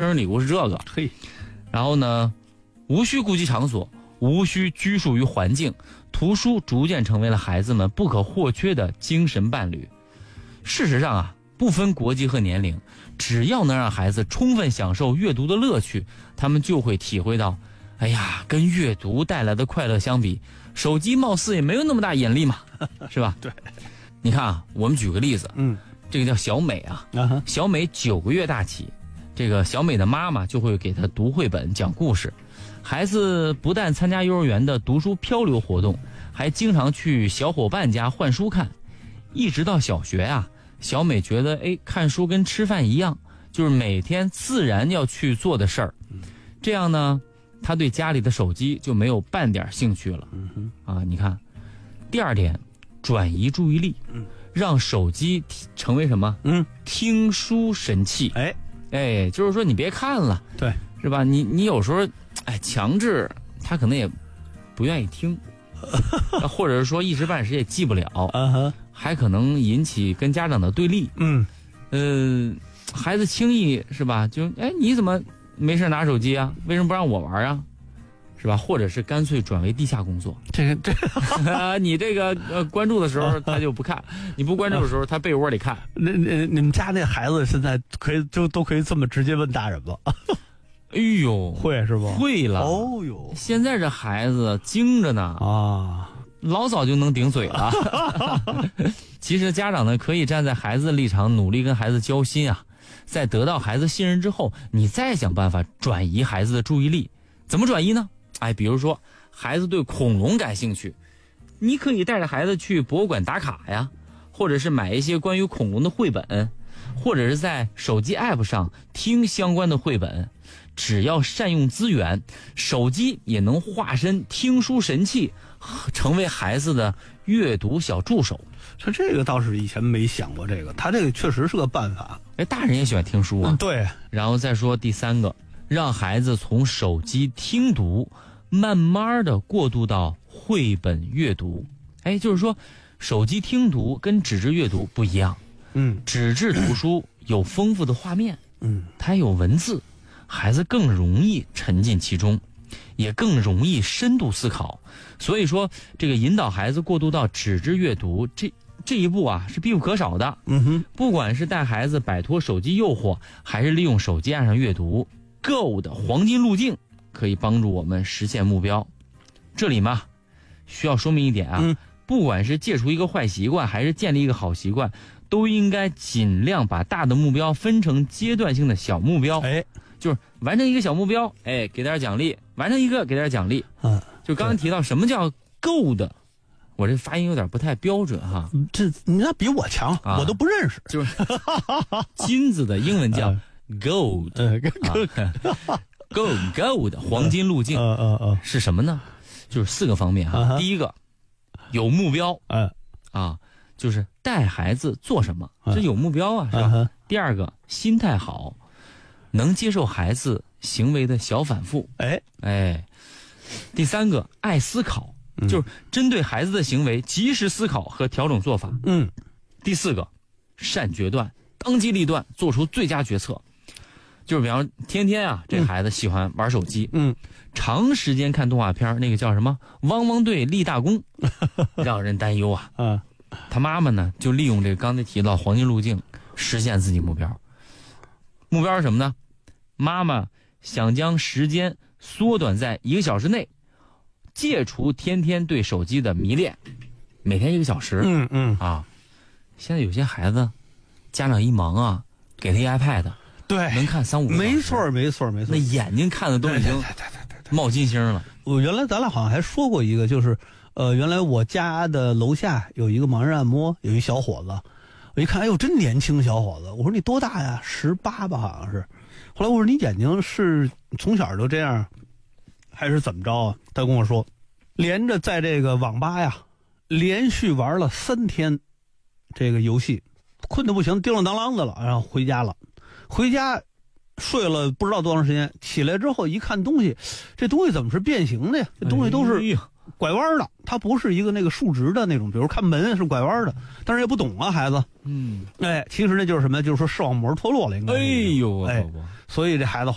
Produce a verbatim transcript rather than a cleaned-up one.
生日礼物是这个。 嘿， 然后呢，无需顾及场所，无需拘束于环境，图书逐渐成为了孩子们不可或缺的精神伴侣。事实上啊，不分国籍和年龄，只要能让孩子充分享受阅读的乐趣，他们就会体会到，哎呀，跟阅读带来的快乐相比，手机貌似也没有那么大引力嘛，是吧？ 对。 你看啊，我们举个例子， 嗯， 这个叫小美啊， 啊小美九个月大起，这个小美的妈妈就会给她读绘本、讲故事。孩子不但参加幼儿园的读书漂流活动，还经常去小伙伴家换书看。一直到小学啊，小美觉得，哎，看书跟吃饭一样，就是每天自然要去做的事儿。这样呢，她对家里的手机就没有半点兴趣了。 嗯啊，你看，第二点，转移注意力，让手机成为什么？ 嗯， 听书神器。 哎哎，就是说你别看了， 对， 是吧？你你有时候，哎，强制他可能也不愿意听，或者是说一时半时也记不了， 啊哈， 还可能引起跟家长的对立。 嗯， 呃，孩子轻易是吧？就哎，你怎么没事拿手机啊？为什么不让我玩啊？是吧？或者是干脆转为地下工作。 这个这个你这个呃关注的时候他就不看，你不关注的时候他被窝里看。 那那你们家那孩子现在可以就都可以这么直接问大人吗？ 哎呦， 会是吧？ 会了。 哦呦， 现在这孩子精着呢啊， 老早就能顶嘴了。其实家长呢可以站在孩子的立场，努力跟孩子交心啊。在得到孩子信任之后，你再想办法转移孩子的注意力。怎么转移呢？哎，比如说孩子对恐龙感兴趣，你可以带着孩子去博物馆打卡呀，或者是买一些关于恐龙的绘本，或者是在手机 app 上听相关的绘本。只要善用资源，手机也能化身听书神器，成为孩子的阅读小助手。 他这个倒是以前没想过，这个他这个确实是个办法。 哎，大人也喜欢听书啊。 嗯，对。 然后再说第三个，让孩子从手机听读慢慢的过渡到绘本阅读。哎，就是说手机听读跟纸质阅读不一样。 嗯， 纸质图书有丰富的画面， 嗯， 它有文字，孩子更容易沉浸其中，也更容易深度思考。所以说这个引导孩子过渡到纸质阅读，这这一步啊是必不可少的。 嗯哼， 不管是带孩子摆脱手机诱惑，还是利用手机岸上阅读， Go 的黄金路径可以帮助我们实现目标。这里嘛，需要说明一点啊， 嗯， 不管是戒除一个坏习惯，还是建立一个好习惯，都应该尽量把大的目标分成阶段性的小目标。 哎， 就是完成一个小目标，哎，给点奖励；完成一个，给点奖励。 嗯， 就刚才提到什么叫 Go 的，我这发音有点不太标准哈。 这你那比我强， 啊、 我都不认识。 就是金子的英文叫 Gold， 呃啊、Go Go 的黄金路径， 呃呃呃， 是什么呢？就是四个方面哈。 啊、 第一个，有目标， 嗯、 呃、啊，就是带孩子做什么， 啊、 这有目标啊，是吧？ 啊、 第二个，心态好，能接受孩子行为的小反复。 哎哎，第三个，爱思考， 嗯、 就是针对孩子的行为及时思考和调整做法。 嗯。 第四个，善决断，当机立断，做出最佳决策。就是比方说天天啊，这孩子喜欢玩手机， 嗯， 长时间看动画片，那个叫什么《汪汪队立大功》，让人担忧啊。 啊， 他妈妈呢，就利用这个刚才提到黄金路径，实现自己目标。目标是什么呢？妈妈想将时间缩短在一个小时内，戒除天天对手机的迷恋，每天一个小时。 嗯嗯啊，现在有些孩子，家长一忙啊，给他一 iPad。 对， 能看三五个小时， 没错没错没错， 那眼睛看的都已经冒金星了。 我原来咱俩好像还说过一个，就是呃，原来我家的楼下有一个盲人按摩，有一小伙子，我一看，哎呦，真年轻小伙子。我说你多大呀？十八吧，好像是。后来我说你眼睛是从小就这样，还是怎么着啊？他跟我说，连着在这个网吧呀，连续玩了三天这个游戏，困得不行，叮啷当啷的了，然后回家了。回家睡了不知道多长时间，起来之后一看东西，这东西怎么是变形的呀？这东西都是拐弯的，它不是一个那个竖直的那种，比如看门是拐弯的，但是也不懂啊，孩子。嗯，哎，其实那就是什么？就是说视网膜脱落了，应该。 哎呦， 哎，所以这孩子。